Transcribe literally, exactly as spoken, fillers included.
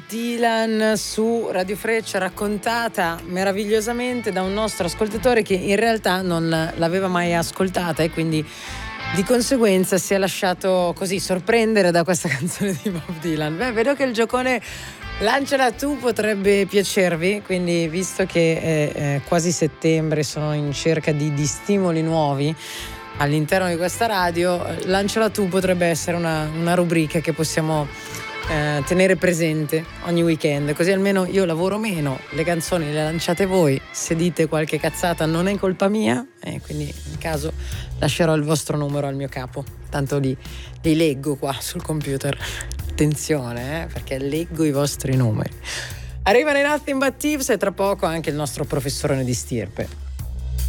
Dylan su Radio Freccia, raccontata meravigliosamente da un nostro ascoltatore che in realtà non l'aveva mai ascoltata e quindi di conseguenza si è lasciato così sorprendere da questa canzone di Bob Dylan. Beh, vedo che il giocone Lanciala tu potrebbe piacervi, quindi visto che è, è quasi settembre, sono in cerca di, di stimoli nuovi all'interno di questa radio, Lanciala tu potrebbe essere una, una rubrica che possiamo eh, tenere presente ogni weekend, così almeno io lavoro meno, le canzoni le lanciate voi, se dite qualche cazzata non è colpa mia, e quindi in caso lascerò il vostro numero al mio capo, tanto li, li leggo qua sul computer. Attenzione, eh, perché leggo i vostri numeri. Arrivano i Nothing But Thieves e tra poco anche il nostro professorone di stirpe.